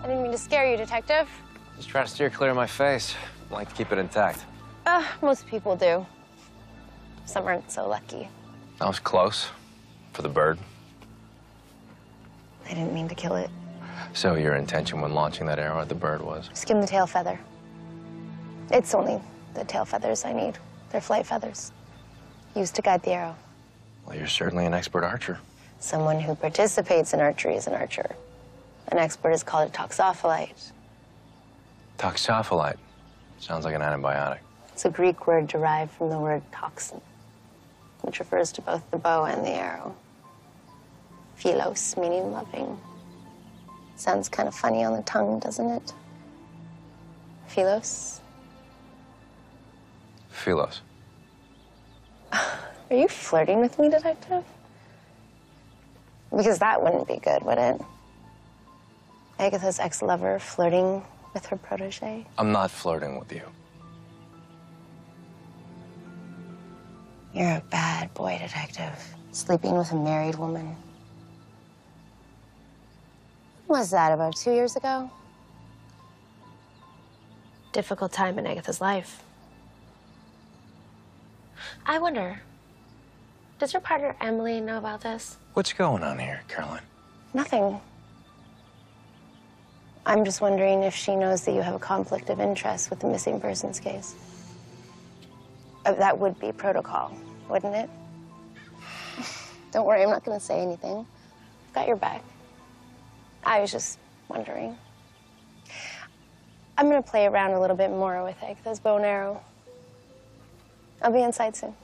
I didn't mean to scare you, Detective. Just trying to steer clear of my face. I like to keep it intact. Most people do. Some aren't so lucky. I was close. For the bird. I didn't mean to kill it. So your intention when launching that arrow at the bird was? Skim the tail feather. It's only the tail feathers I need. They're flight feathers. Used to guide the arrow. Well, you're certainly an expert archer. Someone who participates in archery is an archer. An expert is called a toxophilite. Toxophilite. Sounds like an antibiotic. It's a Greek word derived from the word toxin, which refers to both the bow and the arrow. Philos, meaning loving. Sounds kind of funny on the tongue, doesn't it? Philos? Philos. Are you flirting with me, Detective? Because that wouldn't be good, would it? Agatha's ex-lover flirting with her protege? I'm not flirting with you. You're a bad boy, Detective. Sleeping with a married woman. When was that, about 2 years ago? Difficult time in Agatha's life. I wonder, does your partner Emily know about this? What's going on here, Caroline? Nothing. I'm just wondering if she knows that you have a conflict of interest with the missing persons case. That would be protocol, wouldn't it? Don't worry, I'm not going to say anything. I've got your back. I was just wondering. I'm going to play around a little bit more with Agatha's bow and arrow. I'll be inside soon.